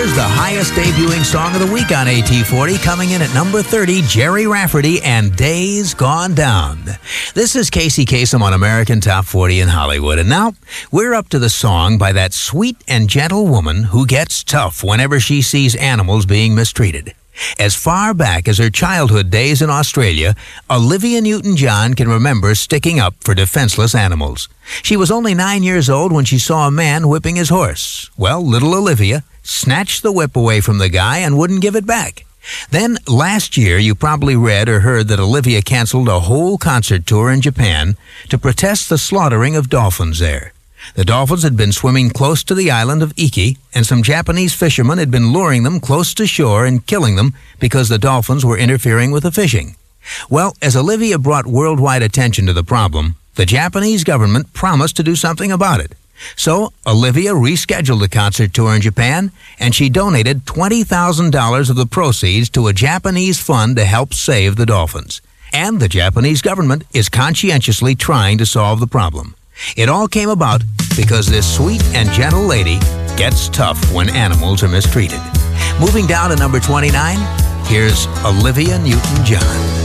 Here's the highest debuting song of the week on AT40, coming in at number 30, Jerry Rafferty and Days Gone Down. This is Casey Kasem on American Top 40 in Hollywood. And now, we're up to the song by that sweet and gentle woman who gets tough whenever she sees animals being mistreated. As far back as her childhood days in Australia, Olivia Newton-John can remember sticking up for defenseless animals. She was only 9 years old when she saw a man whipping his horse. Well, little Olivia snatched the whip away from the guy and wouldn't give it back. Then, last year, you probably read or heard that Olivia canceled a whole concert tour in Japan to protest the slaughtering of dolphins there. The dolphins had been swimming close to the island of Iki, and some Japanese fishermen had been luring them close to shore and killing them because the dolphins were interfering with the fishing. Well, as Olivia brought worldwide attention to the problem, the Japanese government promised to do something about it. So, Olivia rescheduled the concert tour in Japan, and she donated $20,000 of the proceeds to a Japanese fund to help save the dolphins. And the Japanese government is conscientiously trying to solve the problem. It all came about because this sweet and gentle lady gets tough when animals are mistreated. Moving down to number 29, here's Olivia Newton-John.